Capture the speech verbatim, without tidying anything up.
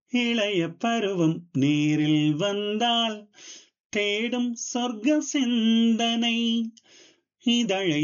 இளைய பருவம் நேரில் வந்தால் தேடும் சொர்க்க சிந்தனை இதழை